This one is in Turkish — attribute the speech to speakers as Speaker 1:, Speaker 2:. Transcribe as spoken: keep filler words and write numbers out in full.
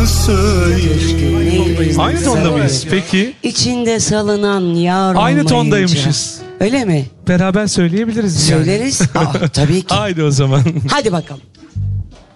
Speaker 1: söyle.
Speaker 2: Aynı tonda mıyız? Peki.
Speaker 3: İçinde salınan yar
Speaker 2: Aynı
Speaker 3: olmayınca.
Speaker 2: tondaymışız.
Speaker 3: Öyle mi?
Speaker 2: Beraber söyleyebiliriz yani.
Speaker 3: Söyleriz. Aa, tabii ki.
Speaker 2: Haydi o zaman.
Speaker 3: Hadi bakalım.